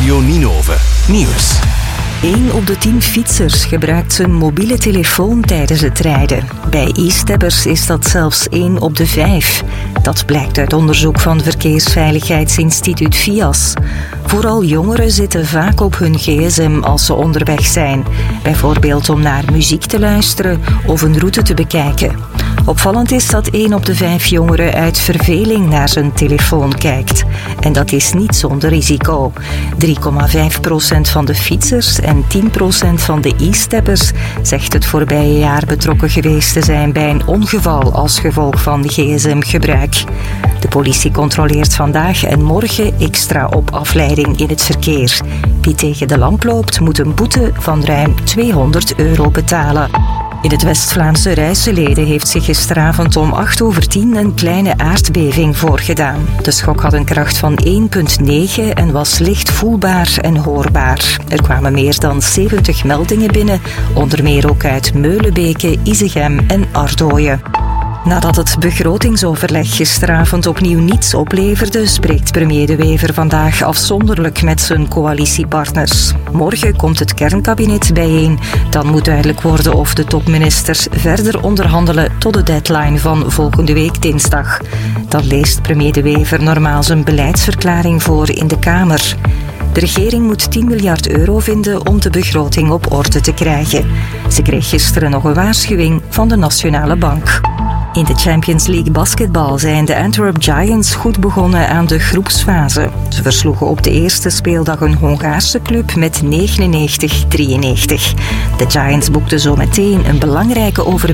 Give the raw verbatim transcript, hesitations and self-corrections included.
Radio Ninove. Nieuws. één op de tien fietsers gebruikt zijn mobiele telefoon tijdens het rijden. Bij e-steppers is dat zelfs één op de vijf. Dat blijkt uit onderzoek van Verkeersveiligheidsinstituut V I A S. Vooral jongeren zitten vaak op hun gsm als ze onderweg zijn. Bijvoorbeeld om naar muziek te luisteren of een route te bekijken. Opvallend is dat één op de vijf jongeren uit verveling naar zijn telefoon kijkt. En dat is niet zonder risico. drie komma vijf procent van de fietsers en tien procent van de e-steppers zegt het voorbije jaar betrokken geweest te zijn bij een ongeval als gevolg van gsm-gebruik. De politie controleert vandaag en morgen extra op afleiding in het verkeer. Wie tegen de lamp loopt, moet een boete van ruim tweehonderd euro betalen. In het West-Vlaamse Ruiselede heeft zich gisteravond om acht over tien een kleine aardbeving voorgedaan. De schok had een kracht van één komma negen en was licht voelbaar en hoorbaar. Er kwamen meer dan zeventig meldingen binnen, onder meer ook uit Meulenbeke, Isegem en Ardooien. Nadat het begrotingsoverleg gisteravond opnieuw niets opleverde, spreekt premier De Wever vandaag afzonderlijk met zijn coalitiepartners. Morgen komt het kernkabinet bijeen. Dan moet duidelijk worden of de topministers verder onderhandelen tot de deadline van volgende week dinsdag. Dan leest premier De Wever normaal zijn beleidsverklaring voor in de Kamer. De regering moet tien miljard euro vinden om de begroting op orde te krijgen. Ze kreeg gisteren nog een waarschuwing van de Nationale Bank. In de Champions League basketbal zijn de Antwerp Giants goed begonnen aan de groepsfase. Ze versloegen op de eerste speeldag een Hongaarse club met negenennegentig drieënnegentig. De Giants boekten zo meteen een belangrijke overwinning